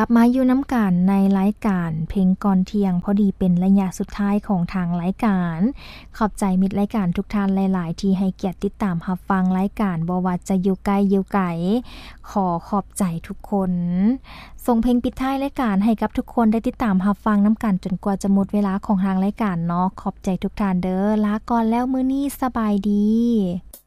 ลับมาอยู่น้ำกันในรายการเพลงก่อนเที่ยงพอดีเป็นระยะสุดท้ายของทางรายการขอบใจมิตรรายการทุกท่านหลายๆที่ให้เกียรติติดตามรับฟังรายการบ่ว่าจะอยู่ไกลอยู่ไกลขอบใจทุกคนส่งเพลงปิดท้ายรายการให้กับทุกคนได้ติดตามรับฟังน้ำกันจนกว่าจะหมดเวลาของทางรายการเนาะขอบใจทุกท่านเด้อลาก่อนแล้วมื้อนี้สบายดี